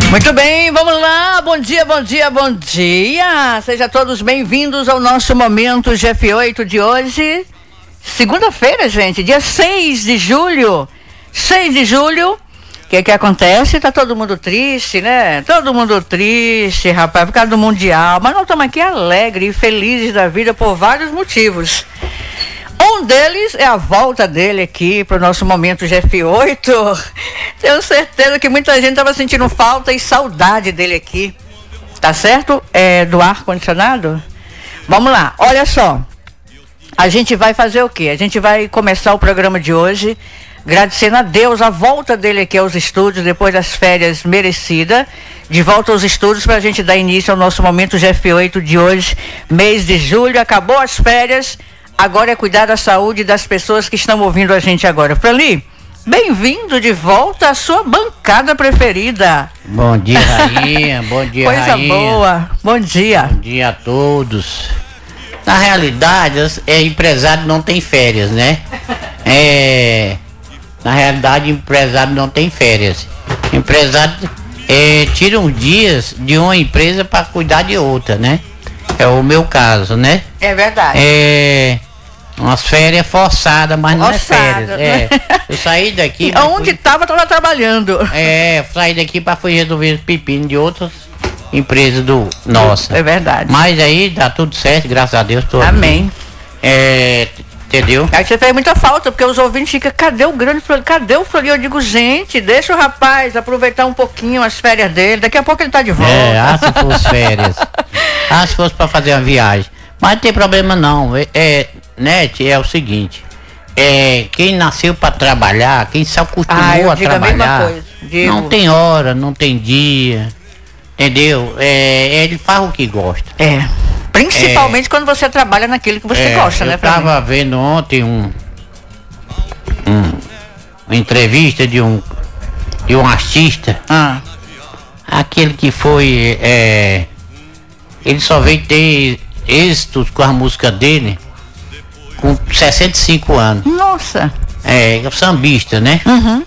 Muito bem, vamos lá, bom dia, bom dia, bom dia. Sejam todos bem-vindos ao nosso Momento GF8 de hoje. Segunda-feira, gente, dia 6 de julho. 6 de julho, o que acontece? Tá todo mundo triste, né? Todo mundo triste, rapaz, por causa do Mundial. Mas nós estamos aqui alegres e felizes da vida por vários motivos. Um deles é a volta dele aqui para o nosso Momento GF8. Tenho certeza que muita gente estava sentindo falta e saudade dele aqui. Tá certo? Do ar-condicionado? Vamos lá, olha só. A gente vai fazer o quê? A gente vai começar o programa de hoje agradecendo a Deus a volta dele aqui aos estúdios depois das férias merecidas. De volta aos estúdios para a gente dar início ao nosso Momento GF8 de hoje, mês de julho. Acabou as férias. Agora é cuidar da saúde das pessoas que estão ouvindo a gente agora. Frali, bem-vindo de volta à sua bancada preferida. Bom dia, Rainha. Bom dia, Coisa Rainha. Boa. Bom dia. Bom dia a todos. Na realidade, empresário não tem férias, né? Na realidade, empresário não tem férias. Empresário tira uns dias de uma empresa para cuidar de outra, né? É o meu caso, né? É verdade. Umas férias forçadas, mas não é férias. Eu saí daqui. Onde estava trabalhando. Saí daqui para fui resolver os pepinos de outras empresas nossa. É verdade. Mas aí dá tudo certo, graças a Deus. Amém. Entendeu? Aí você fez muita falta, porque os ouvintes ficam, cadê o grande Frali? Cadê o Frali? Eu digo, gente, deixa o rapaz aproveitar um pouquinho as férias dele. Daqui a pouco ele tá de volta. Se fosse férias. Se fosse para fazer uma viagem. Mas não tem problema não. Net, é o seguinte, quem nasceu para trabalhar, quem se acostumou a trabalhar, não tem hora, não tem dia, entendeu? Ele faz o que gosta. Principalmente quando você trabalha naquilo que você gosta, né? Eu tava vendo ontem uma entrevista de um artista, aquele que foi, ele só veio ter êxitos com a música dele com 65 anos. Nossa! Sambista, né? Uhum.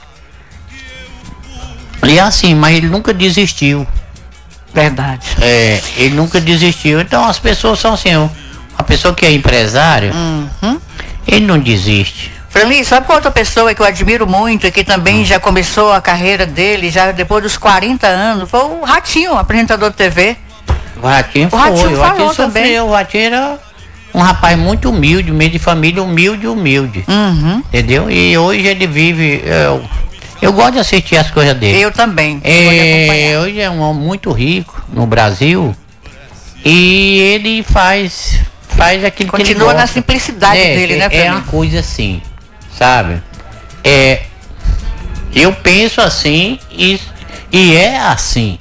E assim, mas ele nunca desistiu. Verdade. Ele nunca desistiu. Então as pessoas são assim, a pessoa que é empresário, ele não desiste. Frali, sabe qual outra pessoa que eu admiro muito e que também já começou a carreira dele, já depois dos 40 anos? Foi o Ratinho, apresentador de TV. O Ratinho sofreu. O Ratinho era um rapaz muito humilde, meio de família humilde. Entendeu? E hoje ele vive. Eu gosto de assistir as coisas dele. Eu também. Hoje é um homem muito rico no Brasil. E ele faz aquilo que ele gosta. Continua na simplicidade dele, né, Fernando? É uma coisa assim, sabe? Eu penso assim e é assim.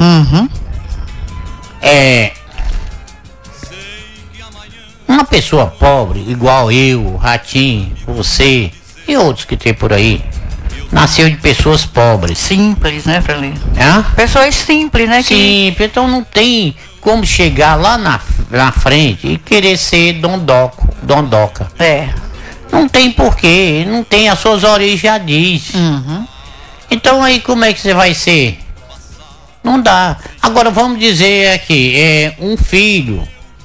Uma pessoa pobre, igual eu, Ratinho, você e outros que tem por aí, nasceu de pessoas pobres. Simples, né, Frali? Pessoas simples, né? Simples, então não tem como chegar lá na frente e querer ser dondoca. Não tem porquê, não tem, as suas origens já diz. Então aí como é que você vai ser? Não dá. Agora vamos dizer aqui, um filho,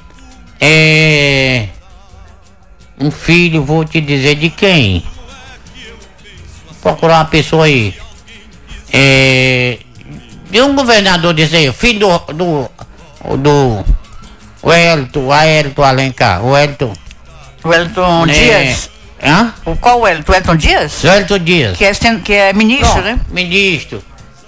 vou te dizer de quem? Procurar uma pessoa aí. De um governador dizer, filho do Wellington Alencar, Wellington Dias. Qual Wellington? Wellington Dias? Wellington Dias. Que é ministro, né? Ministro.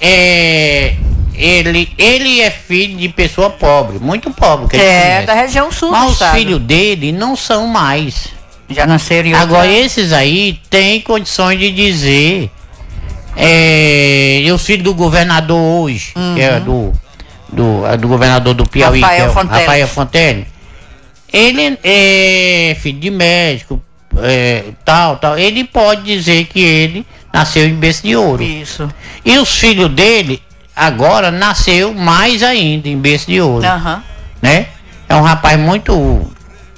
Ele é filho de pessoa pobre, muito pobre. Da região sul. Mas os filhos dele não são mais. Já nasceram em Agora esses aí têm condições de dizer. O filho do governador hoje, que é do governador do Piauí, Rafael Fontelli. Ele é filho de médico, tal. Ele pode dizer que ele nasceu em berço de ouro. Isso. E os filhos dele agora nasceu mais ainda em berço de ouro. Né? É um rapaz muito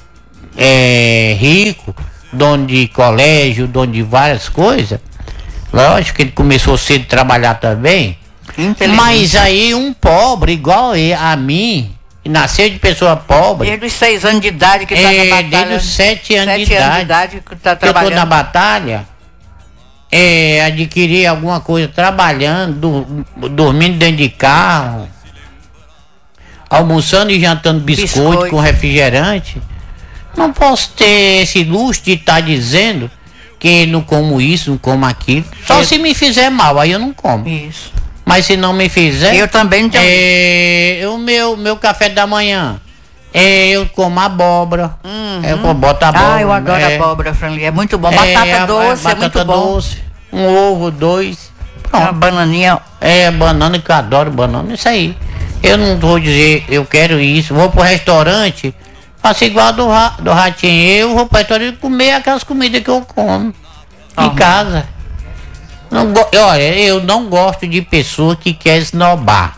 rico, dono de colégio, dono de várias coisas. Lógico que ele começou cedo a trabalhar também. Mas aí um pobre igual a mim, que nasceu de pessoa pobre. Desde os 6 anos de idade que está na batalha. Desde os 7 anos de idade que está trabalhando. Eu estou na batalha. Adquirir alguma coisa trabalhando, dormindo dentro de carro, almoçando e jantando biscoito com refrigerante. Não posso ter esse luxo de estar dizendo que não como isso, não como aquilo. Só se me fizer mal, aí eu não como. Isso. Mas se não me fizer, eu também não tenho. O meu café da manhã, eu como abóbora. Eu boto abóbora. Eu adoro abóbora, Franli. É muito bom. Batata doce, é muito bom. Doce, um ovo, 2. Pronto. Uma bananinha. Banana, que eu adoro banana. Isso aí. Eu não vou dizer, eu quero isso. Vou pro restaurante, faço igual do ratinho. Eu vou pro restaurante comer aquelas comidas que eu como em casa. Olha, eu não gosto de pessoa que quer esnobar.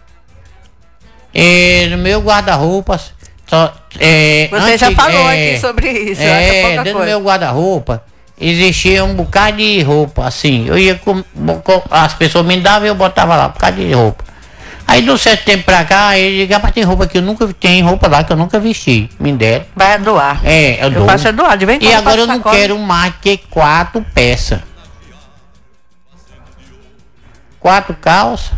No meu guarda-roupa, você já falou aqui sobre isso. Dentro do meu guarda-roupa existia um bocado de roupa, assim. Eu ia as pessoas me davam e eu botava lá um bocado de roupa. Aí do certo tempo pra cá, eu digo, mas tem roupa que eu nunca tem roupa lá que eu nunca vesti. Me deram. Vai doar. Eu dou. Faço doar, de vez em quando. E agora eu não quero mais que 4 peças. 4 calças,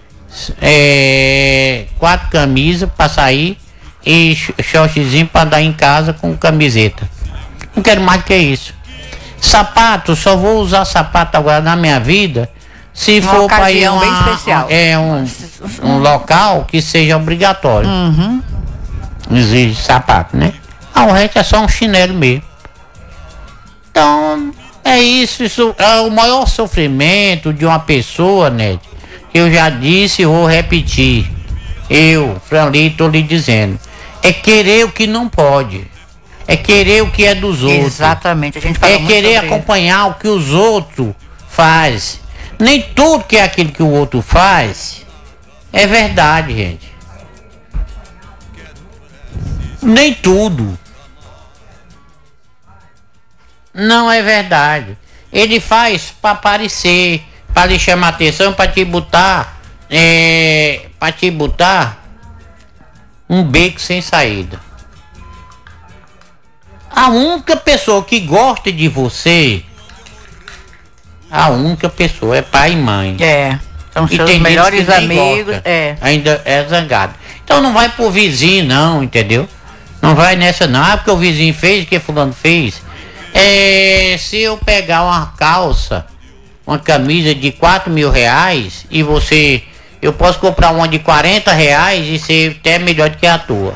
4 camisas pra sair e shortzinho pra dar em casa com camiseta. Não quero mais que isso. Sapato, só vou usar sapato agora na minha vida se for para ir bem especial. Um local que seja obrigatório. Exige sapato, né? O resto é só um chinelo mesmo. Então, isso é o maior sofrimento de uma pessoa, né? Que eu já disse e vou repetir. Eu, Franli, estou lhe dizendo. É querer o que não pode. É querer o que é dos outros. Exatamente, a gente fala muito querer acompanhar o que os outros fazem. Nem tudo que é aquilo que o outro faz é verdade, gente. Nem tudo. Não é verdade. Ele faz para aparecer, para lhe chamar atenção, para te botar, um beco sem saída. A única pessoa que gosta de você, a única pessoa é pai e mãe. São seus melhores amigos. Ainda é zangado. Então não vai pro vizinho não, entendeu? Não vai nessa não. Porque o vizinho fez, o que fulano fez. Se eu pegar uma calça, uma camisa de 4 mil reais e eu posso comprar uma de 40 reais e ser até melhor do que a tua.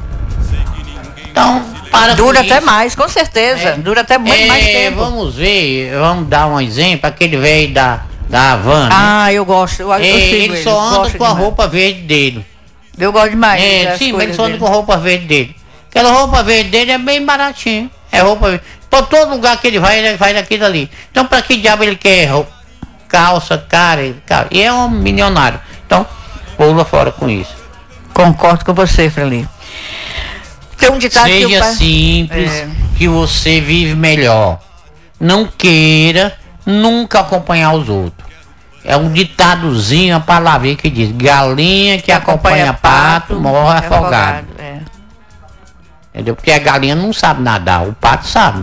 Então, dura até mais, com certeza. Dura até muito mais tempo. Vamos ver, vamos dar um exemplo. Aquele velho da Havana. Eu gosto. Ele só anda com a roupa verde dele. Eu gosto demais. Sim, mas ele só anda com a roupa verde dele. Aquela roupa verde dele é bem baratinha. É roupa verde. Por todo lugar que ele vai daquilo ali. Então, pra que diabo ele quer calça, cara? E é um milionário. Então, pula fora com isso. Concordo com você, Franli. Tem um ditado Seja simples, que você vive melhor. Não queira nunca acompanhar os outros. É um ditadozinho, a palavrinha que diz: galinha que acompanha pato morre afogado. Entendeu? Porque a galinha não sabe nadar, o pato sabe.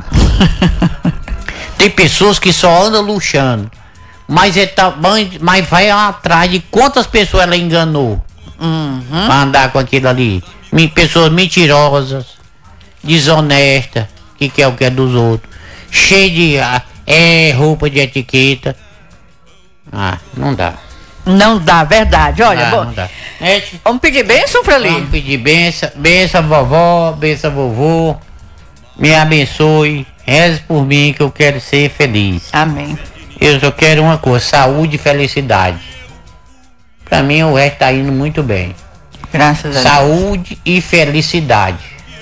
Tem pessoas que só andam luxando, mas vai atrás de quantas pessoas ela enganou pra andar com aquilo ali. Pessoas mentirosas, desonestas, que quer o que é dos outros, cheio de roupa de etiqueta. Não dá. Não dá, verdade. Olha, não dá. Vamos pedir bênção, Franli? Vamos pedir bênção vovó, bênção vovô. Me abençoe, reze por mim que eu quero ser feliz. Amém. Eu só quero uma coisa: saúde e felicidade. Pra mim o resto tá indo muito bem. Graças a Deus. Saúde e felicidade.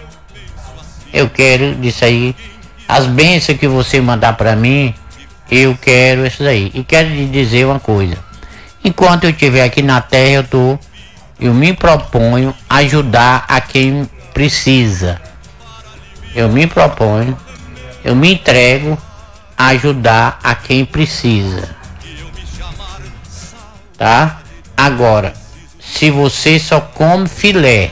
Eu quero disso aí. As bênçãos que você mandar pra mim, eu quero isso aí. E quero lhe dizer uma coisa: enquanto eu estiver aqui na terra, eu me proponho ajudar a quem precisa. Eu me proponho, eu me entrego a ajudar a quem precisa. Tá? Agora, se você só come filé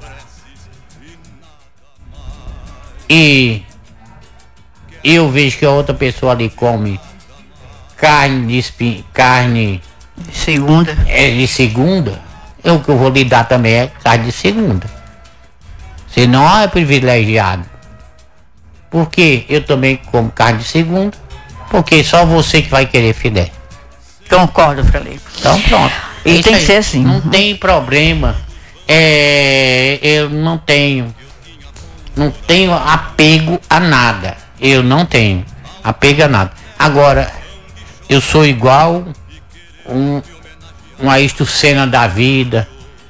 e eu vejo que a outra pessoa ali come carne de segunda, de segunda, o que eu vou lhe dar também é carne de segunda. Você não é privilegiado. Porque eu também como carne de segunda, porque só você que vai querer filé. Concordo, Frei. Então pronto. E tem que ser assim. Não tem problema. Eu não tenho apego a nada. Eu não tenho apego a nada. Agora, eu sou igual um Ayrton Senna da vida.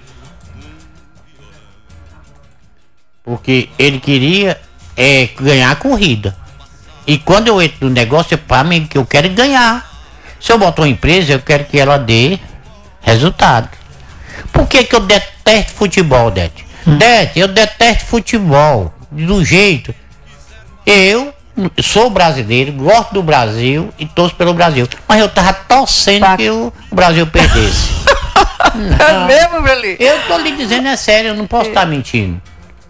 Porque ele queria ganhar a corrida. E quando eu entro no negócio, é para mim que eu quero ganhar. Se eu boto uma empresa, eu quero que ela dê resultado. Por que eu detesto futebol, Dete? Dete, eu detesto futebol. Do jeito. Eu sou brasileiro, gosto do Brasil e torço pelo Brasil. Mas eu tava torcendo que o Brasil perdesse. É mesmo, Beli? Eu tô lhe dizendo, é sério, eu não posso estar mentindo.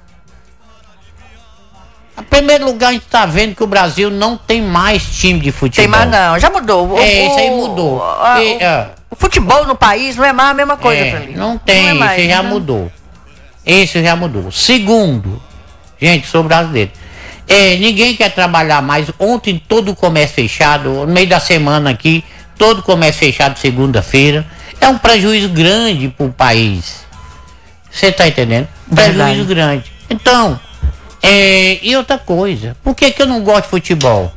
Em primeiro lugar, a gente tá vendo que o Brasil não tem mais time de futebol. Tem mais não, já mudou. Isso aí mudou. O futebol no país não é mais a mesma coisa, Felipe. Não tem, não isso já mudou. Isso já mudou. Segundo, gente, sou brasileiro. Ninguém quer trabalhar mais. Ontem todo o comércio fechado, no meio da semana aqui, todo o comércio fechado segunda-feira. É um prejuízo grande pro país. Você tá entendendo? Prejuízo grande. Então, e outra coisa, por que eu não gosto de futebol?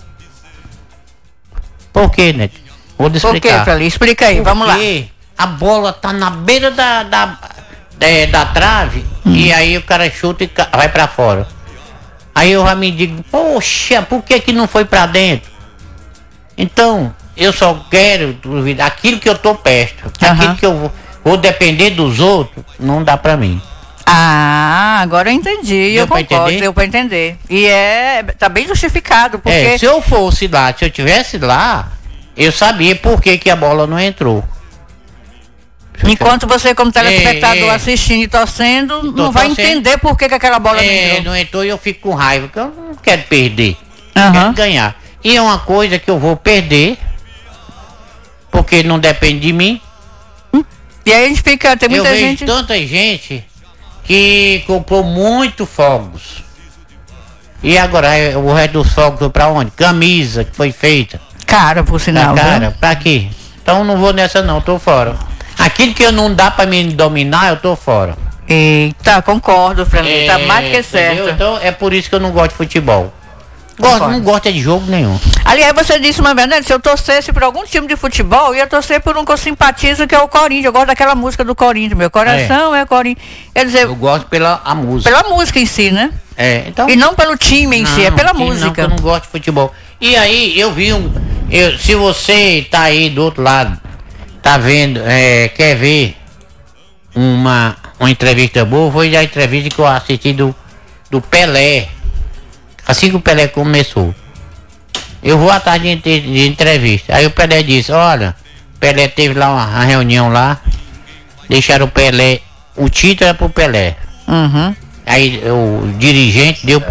Por quê, Neto? Vou te explicar. Por quê, Felipe? Explica aí, vamos lá. Porque a bola tá na beira da trave e aí o cara chuta e vai pra fora. Aí eu já me digo, poxa, por que não foi pra dentro? Então, eu só quero duvidar aquilo que eu tô perto. Aquilo que eu vou depender dos outros, não dá pra mim. Ah, agora eu entendi. Eu concordo, deu pra entender. E tá bem justificado, porque... se eu fosse lá, se eu tivesse lá, eu sabia por que a bola não entrou. Enquanto você, como telespectador, assistindo e torcendo, não vai entender por que aquela bola não entrou. Não entrou e eu fico com raiva, porque eu não quero perder. Quero ganhar. E é uma coisa que eu vou perder, porque não depende de mim. E aí a gente fica, tem muita gente... Eu vejo tanta gente que comprou muito fogos. E agora o resto dos fogos foi pra onde? Camisa que foi feita. Cara, por sinal. Cara, pra quê? Então não vou nessa não, tô fora. Aquilo que eu não dá pra me dominar, eu tô fora. Eita, concordo, Fernando. Tá mais que certo. Entendeu? Então é por isso que eu não gosto de futebol. Não gosto de jogo nenhum. Aliás, você disse uma verdade, se eu torcesse por algum time de futebol, eu ia torcer por um que eu simpatizo, que é o Corinthians. Eu gosto daquela música do Corinthians, meu coração é Corinthians. Quer dizer, eu gosto pela música. Pela música em si, né? Então, e não pelo time em si, é pela música. Eu não gosto de futebol. E aí, eu vi se você tá aí do outro lado, tá vendo, quer ver uma entrevista boa, foi a entrevista que eu assisti do Pelé. Assim que o Pelé começou, eu vou atrás de entrevista. Aí o Pelé disse, olha, o Pelé teve lá uma reunião lá, deixaram o Pelé, o título era pro Pelé. Aí o dirigente deu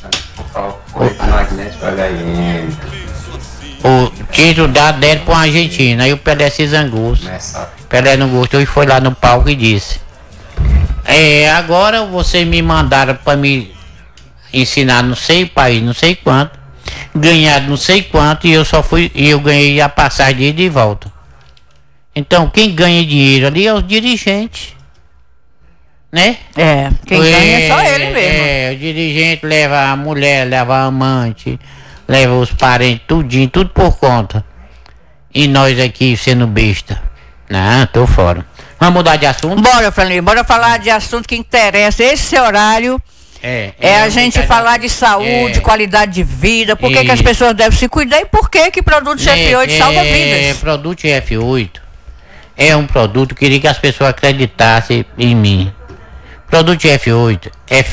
o título deram pro argentino. Aí o Pelé se zangou. O Pelé não gostou e foi lá no palco e disse, agora vocês me mandaram pra me ensinar não sei país, não sei quanto, ganhar não sei quanto, e eu ganhei a passagem de ida e volta. Então quem ganha dinheiro ali é os dirigentes, né? Quem ganha é só ele mesmo. O dirigente leva a mulher, leva a amante, leva os parentes, tudinho, tudo por conta. E nós aqui sendo besta. Não, tô fora. Vamos mudar de assunto? Bora, Fernando, bora falar de assunto que interessa. Esse horário a gente falar de saúde, qualidade de vida, por que as pessoas devem se cuidar e por que produto GF8 salva vidas. Produto GF8 é um produto que queria que as pessoas acreditassem em mim. Produto GF8 é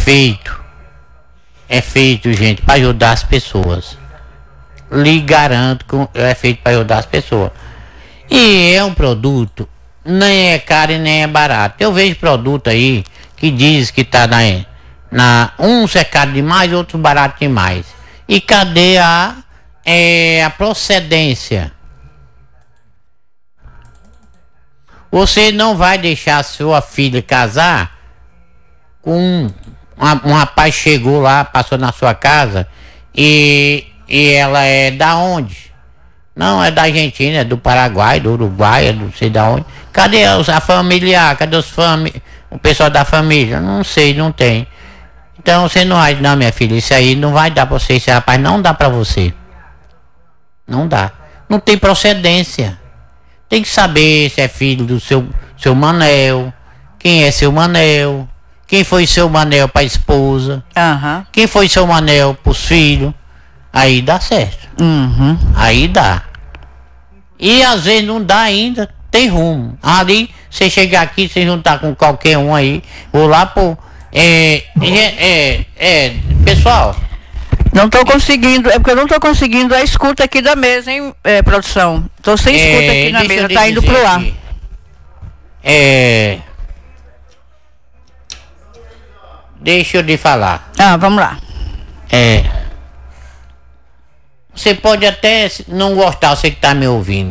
feito, gente, para ajudar as pessoas. Lhe garanto que é feito para ajudar as pessoas. E é um produto nem é caro e nem é barato. Eu vejo produto aí que diz que tá uns é caro demais, outros barato demais. E cadê a procedência? Você não vai deixar sua filha casar com um rapaz chegou lá, passou na sua casa e ela é da onde? Não, é da Argentina, é do Paraguai, do Uruguai, é não sei da onde. Cadê a familiar? Cadê o pessoal da família? Não sei, não tem. Então você não vai, não, minha filha, isso aí não vai dar pra você, esse rapaz não dá pra você. Não dá. Não tem procedência. Tem que saber se é filho do seu Manel, quem é seu Manel, quem foi seu Manel pra esposa, quem foi seu Manel pros filhos. Aí dá certo. Aí dá. E às vezes não dá ainda, tem rumo. Ali, você chegar aqui, você juntar com qualquer um aí, vou lá pro. Pessoal. Não tô conseguindo, é porque eu não tô conseguindo a escuta aqui da mesa, hein, produção? Tô sem escuta aqui na mesa, tá indo pro ar. Deixa eu lhe falar. Vamos lá. Você pode até não gostar, você que tá me ouvindo.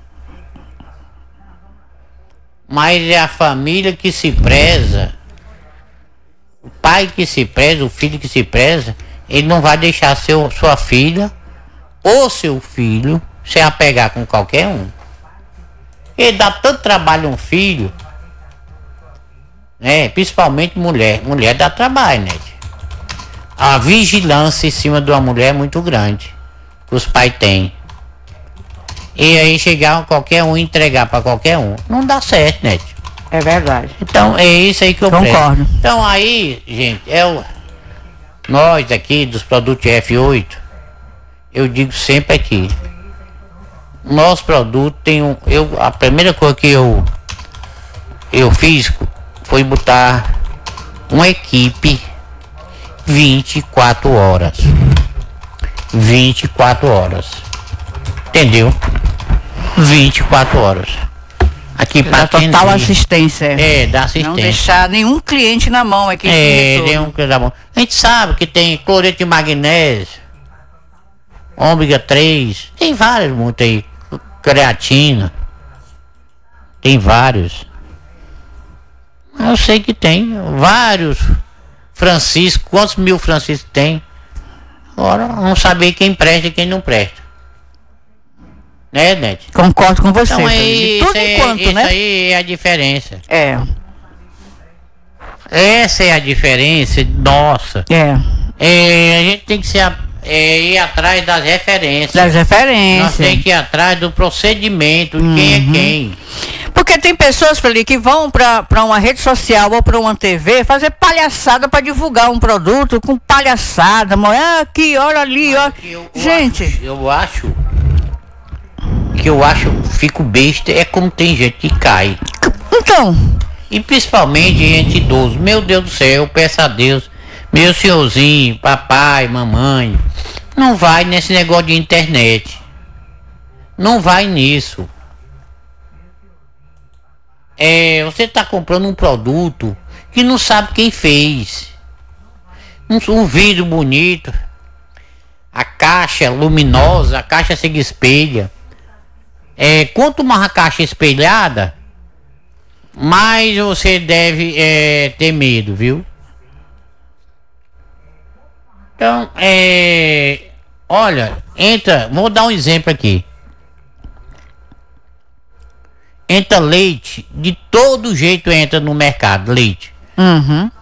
Mas é a família que se preza. O pai que se preza, o filho que se preza, ele não vai deixar sua filha ou seu filho se apegar com qualquer um. Ele dá tanto trabalho a um filho, né? Principalmente mulher. Mulher dá trabalho, né? A vigilância em cima de uma mulher é muito grande, que os pais têm. E aí chegar qualquer um e entregar para qualquer um, não dá certo, né? É verdade. Então é isso aí que eu concordo. Então aí, gente, nós aqui dos produtos F8, eu digo sempre aqui, nosso produto tem a primeira coisa que eu fiz foi botar uma equipe 24 horas. 24 horas. Entendeu? 24 horas. Aqui para total assistência. Da assistência. Não deixar nenhum cliente na mão aqui. Nenhum cliente na mão. A gente sabe que tem cloreto de magnésio, ômega 3, tem vários muito aí, creatina, tem vários. Eu sei que tem vários. Francisco, quantos mil Francisco tem? Agora vamos saber quem presta e quem não presta. Né, Nete? Concordo com você. Então isso aí é a diferença. Essa é a diferença nossa. A gente tem que ir atrás das referências. Nós temos que ir atrás do procedimento, de quem é quem. Porque tem pessoas, Felipe, que vão para uma rede social ou para uma TV fazer palhaçada para divulgar um produto com palhaçada. Aqui, olha ali, ó. Gente. Eu acho, fico besta, é como tem gente que cai. Então. E principalmente gente idoso. Meu Deus do céu, eu peço a Deus, meu senhorzinho, papai, mamãe, não vai nesse negócio de internet. Não vai nisso. Você tá comprando um produto que não sabe quem fez. Um vidro bonito, a caixa luminosa, a caixa se espelha. Quanto mais a caixa espelhada, mais você deve ter medo, viu? Então, olha, vou dar um exemplo aqui. Entra leite, de todo jeito entra no mercado, leite.